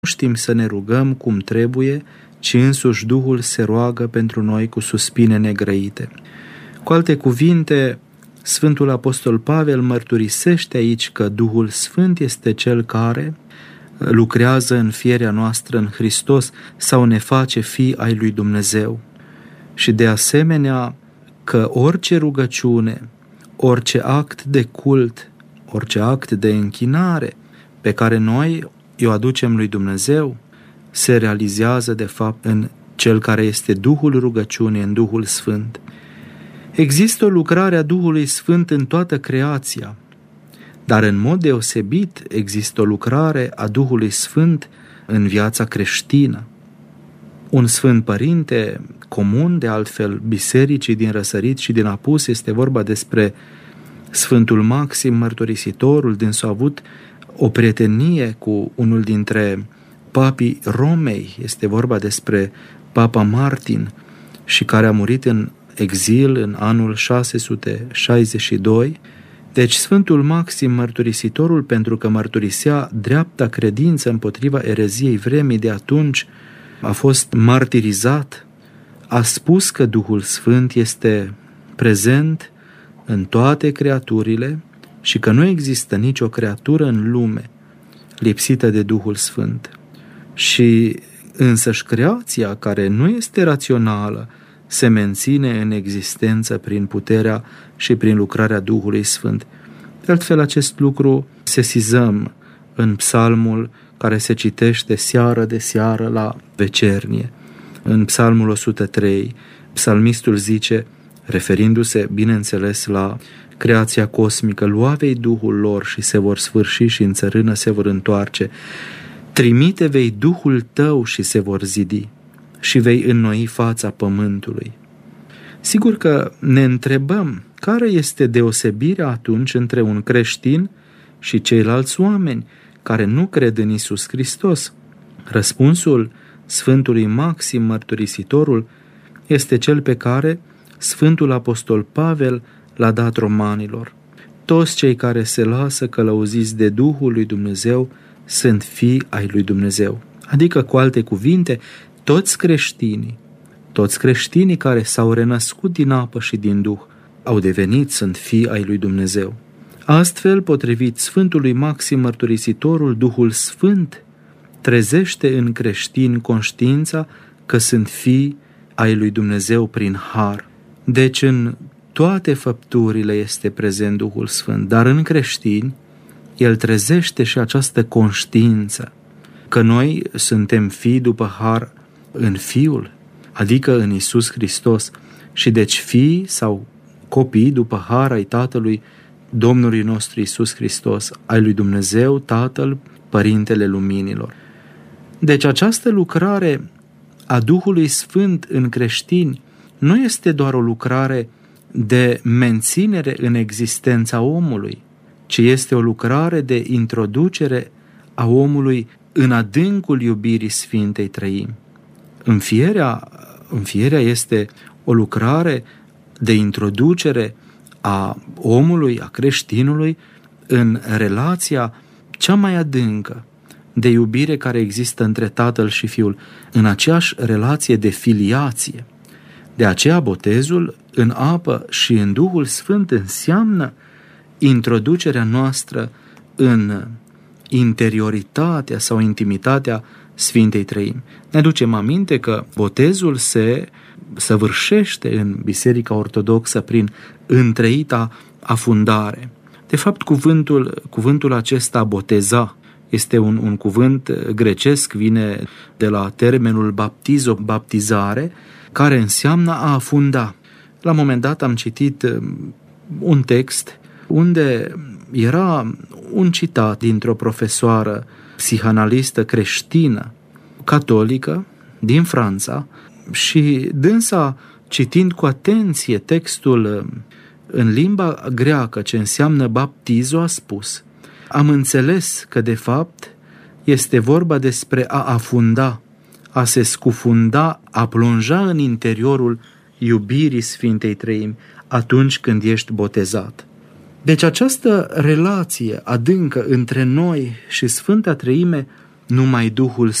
știm să ne rugăm cum trebuie, ci însuși Duhul se roagă pentru noi cu suspine negrăite. Cu alte cuvinte, Sfântul Apostol Pavel mărturisește aici că Duhul Sfânt este Cel care lucrează în firea noastră în Hristos sau ne face fii ai lui Dumnezeu. Și de asemenea că orice rugăciune, orice act de cult, orice act de închinare pe care noi o aducem lui Dumnezeu, se realizează de fapt în Cel care este Duhul rugăciunii, în Duhul Sfânt. Există o lucrare a Duhului Sfânt în toată creația, dar în mod deosebit există o lucrare a Duhului Sfânt în viața creștină. Un Sfânt Părinte comun, de altfel, bisericii din Răsărit și din Apus, este vorba despre Sfântul Maxim Mărturisitorul, dânsul a avut o prietenie cu unul dintre papii Romei, este vorba despre Papa Martin, și care a murit în exil în anul 662. Deci Sfântul Maxim Mărturisitorul, pentru că mărturisea dreapta credință împotriva ereziei vremii de atunci, a fost martirizat, a spus că Duhul Sfânt este prezent în toate creaturile și că nu există nicio creatură în lume lipsită de Duhul Sfânt. Și însăși creația, care nu este rațională, se menține în existență prin puterea și prin lucrarea Duhului Sfânt. De altfel, acest lucru sesizăm în psalmul care se citește seară de seară la vecernie. În psalmul 103, psalmistul zice, referindu-se, bineînțeles, la creația cosmică, luavei Duhul lor și se vor sfârși și în țărână se vor întoarce. Trimite vei Duhul tău și se vor zidi și vei înnoi fața pământului. Sigur că ne întrebăm care este deosebirea atunci între un creștin și ceilalți oameni care nu cred în Iisus Hristos. Răspunsul Sfântului Maxim Mărturisitorul este cel pe care Sfântul Apostol Pavel l-a dat romanilor. Toți cei care se lasă călăuziți de Duhul lui Dumnezeu sunt fii ai lui Dumnezeu. Adică, cu alte cuvinte, toți creștinii care s-au renăscut din apă și din Duh au devenit, sunt fii ai lui Dumnezeu. Astfel, potrivit Sfântului Maxim Mărturisitorul, Duhul Sfânt trezește în creștini conștiința că sunt fii ai lui Dumnezeu prin har. Deci în toate făpturile este prezent Duhul Sfânt, dar în creștini El trezește și această conștiință că noi suntem fii după har în Fiul, adică în Iisus Hristos, și deci fii sau copii după har ai Tatălui Domnului nostru Iisus Hristos, ai lui Dumnezeu Tatăl, Părintele Luminilor. Deci această lucrare a Duhului Sfânt în creștini nu este doar o lucrare de menținere în existența omului, ci este o lucrare de introducere a omului în adâncul iubirii Sfintei Trăimi. Înfierea este o lucrare de introducere a omului, a creștinului, în relația cea mai adâncă de iubire care există între Tatăl și Fiul, în aceeași relație de filiație. De aceea botezul în apă și în Duhul Sfânt înseamnă introducerea noastră în interioritatea sau intimitatea Sfintei Trăimi. Ne aducem aminte că botezul se săvârșește în Biserica Ortodoxă prin întreita afundare. De fapt, cuvântul acesta boteza este un cuvânt grecesc, vine de la termenul baptizo, baptizare, care înseamnă a afunda. La un moment dat am citit un text unde era un citat dintr-o profesoară psihanalistă creștină, catolică, din Franța, și dânsa, citind cu atenție textul în limba greacă ce înseamnă baptizo, a spus: am înțeles că de fapt este vorba despre a afunda, a se scufunda, a plonja în interiorul iubirii Sfintei Trăimi atunci când ești botezat. Deci această relație adâncă între noi și Sfânta Trăime numai Duhul